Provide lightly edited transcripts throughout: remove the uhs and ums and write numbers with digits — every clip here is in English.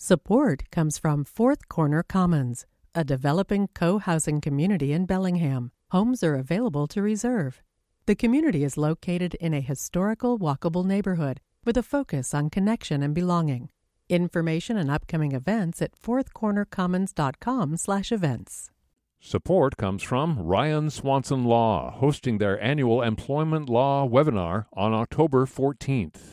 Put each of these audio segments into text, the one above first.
Support comes from Fourth Corner Commons, a developing co-housing community in Bellingham. Homes are available to reserve. The community is located in a historical, walkable neighborhood with a focus on connection and belonging. Information and upcoming events at fourthcornercommons.com/events. Support comes from Ryan Swanson Law, hosting their annual employment law webinar on October 14th.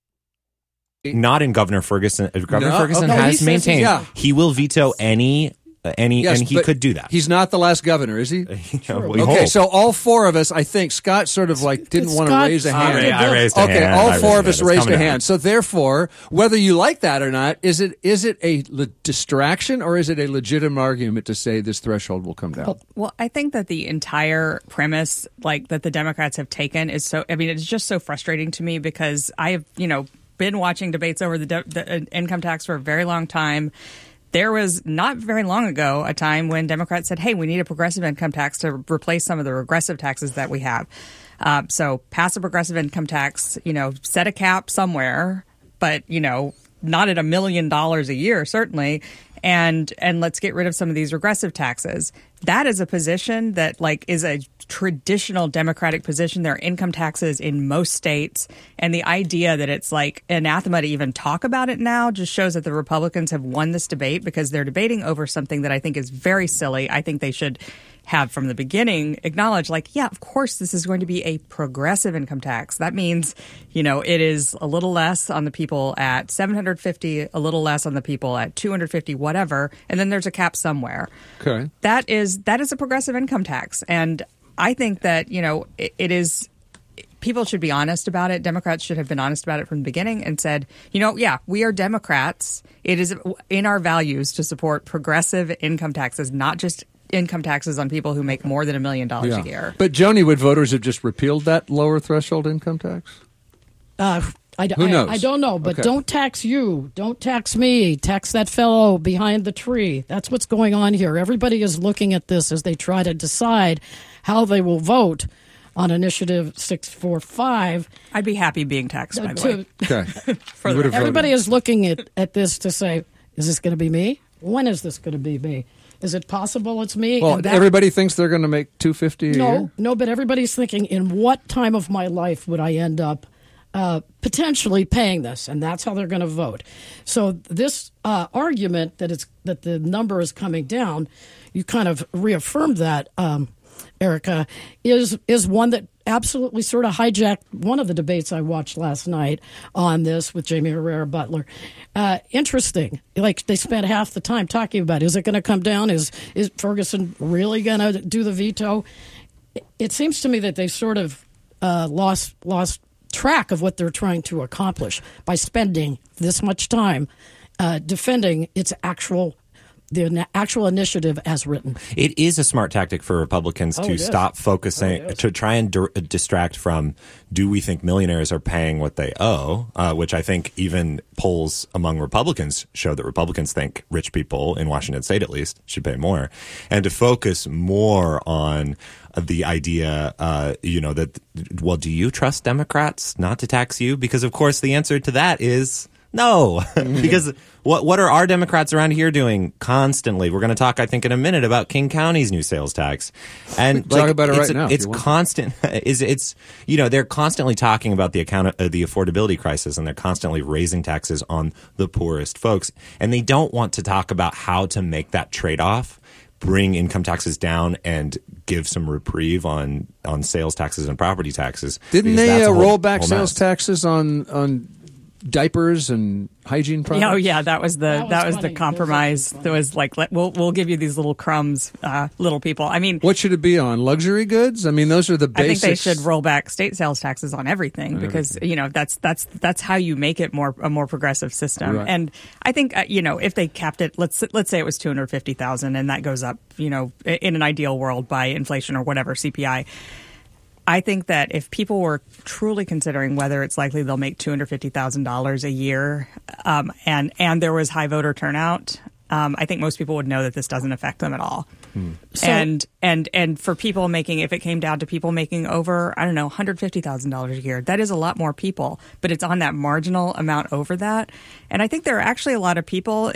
Not in Governor Ferguson. Governor No, Ferguson okay. has He maintained says he will veto any, Yes, and he but could do that. He's not the last governor, is he? We Okay, hope. so all four of us, I think Scott sort of like didn't want to Scott- raise a hand. I raised a Okay, hand. all I four of raised us a hand. It's raised a coming hand. down. So therefore, whether you like that or not, is it a distraction or is it a legitimate argument to say this threshold will come down? Well, I think that the entire premise, like that the Democrats have taken, is so. I mean, it's just so frustrating to me because I have, been watching debates over the income tax for a very long time. There was not very long ago a time when Democrats said, hey, we need a progressive income tax to replace some of the regressive taxes that we have. So pass a progressive income tax, set a cap somewhere, but, not at $1 million a year, certainly. And let's get rid of some of these regressive taxes. That is a position that is a traditional Democratic position. There are income taxes in most states. And the idea that it's anathema to even talk about it now just shows that the Republicans have won this debate because they're debating over something that I think is very silly. I think they should have from the beginning acknowledged, of course, this is going to be a progressive income tax. That means, it is a little less on the people at $750, a little less on the people at $250, whatever. And then there's a cap somewhere. Okay. That is a progressive income tax. And I think that, it is, people should be honest about it. Democrats should have been honest about it from the beginning and said, we are Democrats. It is in our values to support progressive income taxes, not just income taxes on people who make more than $1 million a year. But Joni, would voters have just repealed that lower threshold income tax? Who knows? I don't know, but Okay. Don't tax you. Don't tax me. Tax that fellow behind the tree. That's what's going on here. Everybody is looking at this as they try to decide how they will vote on Initiative 645. I'd be happy being taxed, by the way. Okay. Everybody is looking at this to say, is this going to be me? When is this going to be me? Is it possible it's me? Well, everybody thinks they're going to make $250 a year? No, but everybody's thinking, in what time of my life would I end up potentially paying this? And that's how they're going to vote. So this argument that the number is coming down, you kind of reaffirmed that, Erica, is one that absolutely sort of hijacked one of the debates I watched last night on this with Jamie Herrera Butler. Interesting. They spent half the time talking about, is it going to come down? Is Ferguson really going to do the veto? It seems to me that they sort of lost track of what they're trying to accomplish by spending this much time defending the actual initiative as written. It is a smart tactic for Republicans to stop focusing, to try and distract from, do we think millionaires are paying what they owe, which I think even polls among Republicans show that Republicans think rich people, in Washington state at least, should pay more, and to focus more on the idea, that, well, do you trust Democrats not to tax you? Because, of course, the answer to that is no, because what are our Democrats around here doing constantly? We're going to talk, I think, in a minute about King County's new sales tax, and talk about it right now. It's constant. They're constantly talking about the affordability crisis, and they're constantly raising taxes on the poorest folks, and they don't want to talk about how to make that trade-off, bring income taxes down, and give some reprieve on sales taxes and property taxes. Didn't they roll back sales taxes on diapers and hygiene products? Oh yeah, that was the funny. compromise. That was we'll give you these little crumbs, little people. I mean, What should it be on? Luxury goods? I mean, those are the I think basics. they should roll back state sales taxes on everything because that's how you make it a more progressive system. Right. And I think if they capped it, let's say it was $250,000 and that goes up, in an ideal world by inflation or whatever CPI. I think that if people were truly considering whether it's likely they'll make $250,000 a year, and there was high voter turnout, I think most people would know that this doesn't affect them at all. So, and for people making, if it came down to people making over, $150,000 a year, that is a lot more people, but it's on that marginal amount over that. And I think there are actually a lot of people